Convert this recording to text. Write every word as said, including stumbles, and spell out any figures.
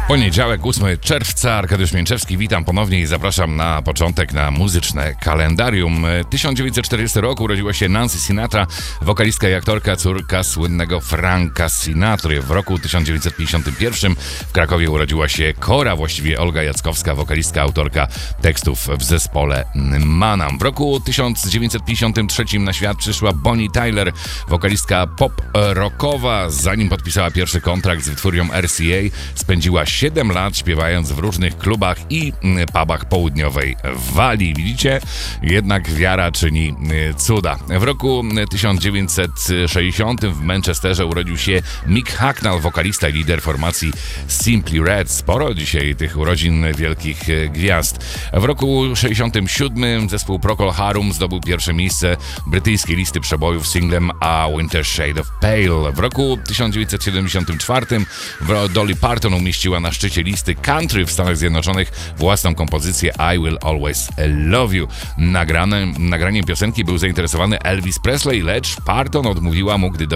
Poniedziałek, ósmego czerwca, Arkadiusz Mięczewski, witam ponownie i zapraszam na początek na muzyczne kalendarium. tysiąc dziewięćset czterdziestego roku urodziła się Nancy Sinatra, wokalistka i aktorka, córka słynnego Franka Sinatry. W roku tysiąc dziewięćset pięćdziesiątym pierwszym w Krakowie urodziła się Kora, właściwie Olga Jackowska, wokalistka, autorka tekstów w zespole Manam. W roku tysiąc dziewięćset pięćdziesiątym trzecim na świat przyszła Bonnie Tyler, wokalistka pop-rockowa. Zanim podpisała pierwszy kontrakt z wytwórnią R C A, spędziła siedem lat śpiewając w różnych klubach i pubach południowej Walii. Widzicie? Jednak wiara czyni cuda. W roku tysiąc dziewięćset sześćdziesiątym w Manchesterze urodził się Mick Hucknall, wokalista i lider formacji Simply Red. Sporo dzisiaj tych urodzin wielkich gwiazd. W roku sześćdziesiątym siódmym zespół Procol Harum zdobył pierwsze miejsce brytyjskiej listy przebojów singlem A Winter Shade of Pale. W roku tysiąc dziewięćset siedemdziesiątym czwartym Dolly Parton umieściła na szczycie listy country w Stanach Zjednoczonych własną kompozycję I Will Always Love You. Nagranem, nagraniem piosenki był zainteresowany Elvis Presley, lecz Parton odmówiła mu, gdy